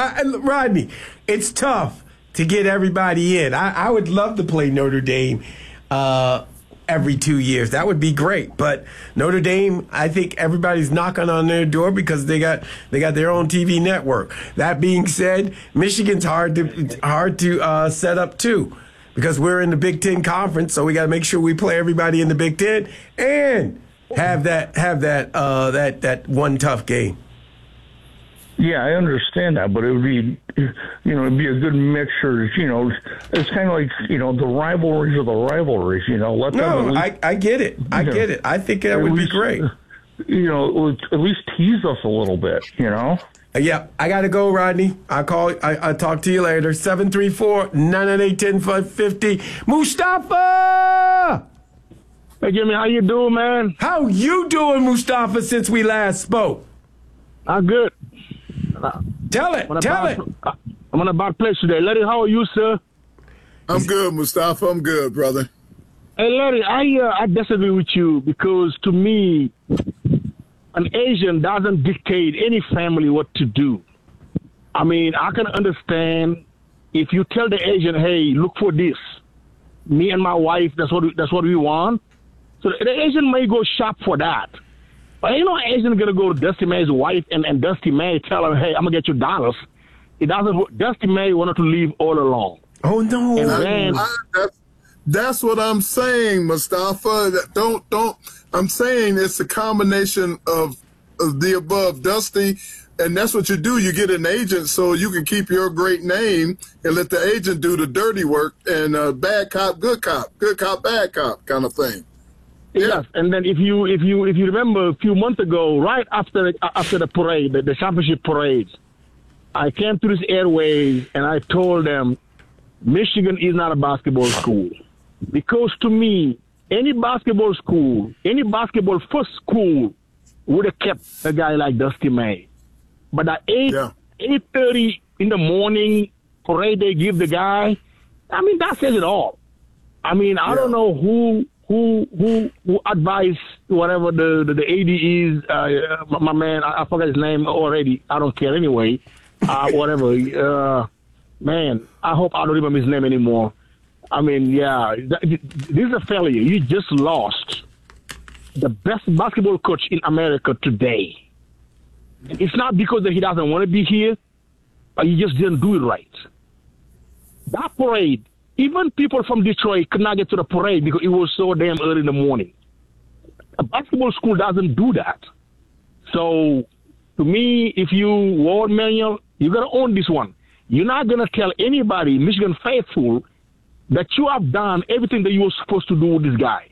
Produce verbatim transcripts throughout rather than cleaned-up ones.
I, Rodney, it's tough to get everybody in. I, I would love to play Notre Dame uh, every two years. That would be great. But Notre Dame, I think everybody's knocking on their door because they got they got their own T V network. That being said, Michigan's hard to hard to uh, set up too, because we're in the Big Ten Conference, so we got to make sure we play everybody in the Big Ten and have that have that uh, that that one tough game. Yeah, I understand that, but it would be, you know, it'd be a good mixture. You know, it's kind of like, you know, the rivalries of the rivalries. You know, let no, them. Least, I I get it. I know, get it. I think that would least, be great. You know, at least tease us a little bit. You know. Yeah, I got to go, Rodney. I'll call. I, I'll talk to you later. seven three four, nine nine eight, one zero five zero. Mustafa! Hey, Jimmy, how you doing, man? How you doing, Mustafa, since we last spoke? I'm good. Tell it. Tell bad, it. I'm in a bad place today. Larry, how are you, sir? I'm good, Mustafa. I'm good, brother. Hey, Larry, I, uh, I disagree with you because to me, an Asian doesn't dictate any family what to do. I mean, I can understand if you tell the Asian, hey, look for this. Me and my wife, that's what we, that's what we want. So the Asian may go shop for that. But you know, Asian going to go to Dusty May's wife and, and Dusty May tell him, hey, I'm going to get you dollars. It doesn't. Dusty May wanted to leave all along. Oh, no. And I, then, I, that's, that's what I'm saying, Mustafa. That don't, don't, I'm saying it's a combination of, of the above, Dusty, and that's what you do. You get an agent so you can keep your great name and let the agent do the dirty work and uh, bad cop, good cop, good cop, bad cop kind of thing. yes, yeah. And then if you if you if you remember a few months ago, right after after the parade, the, the championship parade, I came to this airways and I told them, Michigan is not a basketball school, because to me, any basketball school, any basketball first school would have kept a guy like Dusty May. But at eight yeah. eight thirty in the morning parade they give the guy, I mean that says it all. I mean I yeah. don't know who who who who advised whatever the the, the A D is. Uh, my, my man, I, I forgot his name already. I don't care anyway. Uh, whatever. Uh, man, I hope I don't remember his name anymore. I mean, yeah, th- this is a failure. You just lost the best basketball coach in America today. It's not because that he doesn't want to be here, but he just didn't do it right. That parade, even people from Detroit could not get to the parade because it was so damn early in the morning. A basketball school doesn't do that. So, to me, if you Ward Manuel, you got to own this one. You're not going to tell anybody, Michigan faithful, that you have done everything that you were supposed to do with this guy.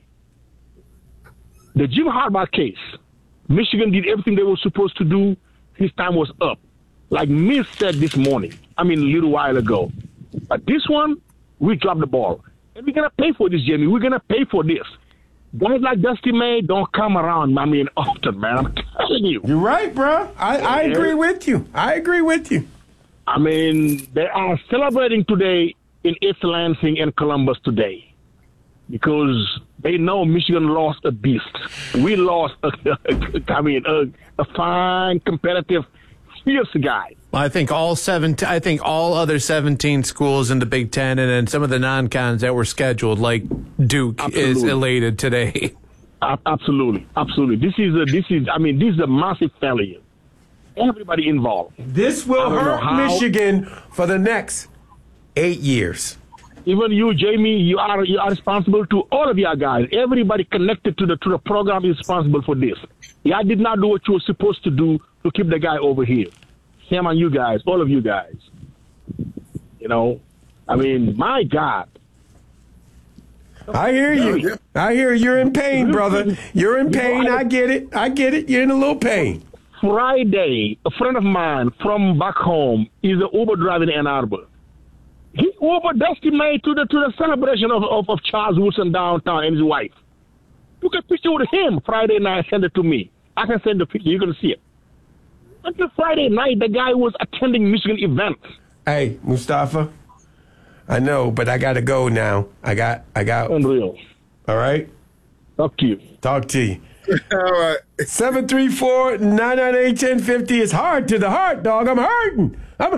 The Jim Harbaugh case, Michigan did everything they were supposed to do. His time was up. Like Miz said this morning, I mean a little while ago. But this one, we dropped the ball. And we're going to pay for this, Jamie. We're going to pay for this. Guys like Dusty May don't come around, I mean, often, man. I'm telling you. You're right, bro. I, I agree with you. I agree with you. I mean, they are celebrating today in East Lansing and Columbus today because they know Michigan lost a beast. We lost, a, I mean, a, a fine, competitive, fierce guy. Well, I think all seven. I think all other seventeen schools in the Big Ten, and then some of the non-cons that were scheduled, like Duke, Absolutely. is elated today. Absolutely, absolutely. This is a, this is. I mean, this is a massive failure. Everybody involved. This will hurt Michigan for the next eight years. Even you, Jamie, you are you are responsible to all of your guys. Everybody connected to the to the program is responsible for this. Y'all did not do what you were supposed to do to keep the guy over here. Him and you guys, all of you guys. You know, I mean, my God. I hear you. I hear you're in pain, brother. You're in pain. I get it. I get it. You're in a little pain. Friday, a friend of mine from back home is an Uber driver in Ann Arbor. He Uber Dusty May to the to the celebration of, of, of Charles Woodson downtown and his wife. Took a picture with him Friday night, send it to me. I can send the picture. You're going to see it. Until Friday night, the guy was attending Michigan events. Hey, Mustafa, I know, but I got to go now. I got, I got. Unreal. All right? Talk to you. Talk to you. All right. seven three four, nine nine eight, one zero five zero. It's hard to the heart, dog. I'm hurting. I'm